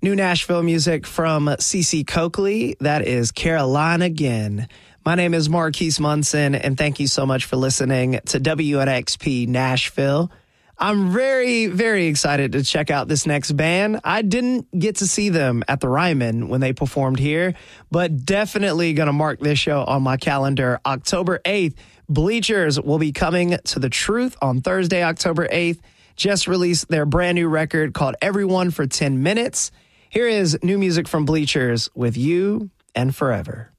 New Nashville music from CeCe Coakley. That is Caroline Again. My name is Marquise Munson, and thank you so much for listening to WNXP Nashville. I'm very, very excited to check out this next band. I didn't get to see them at the Ryman when they performed here, but definitely going to mark this show on my calendar. October 8th, Bleachers will be coming to The Truth on Thursday, October 8th. Just released their brand new record called Everyone for 10 Minutes. Here is new music from Bleachers with You and Forever.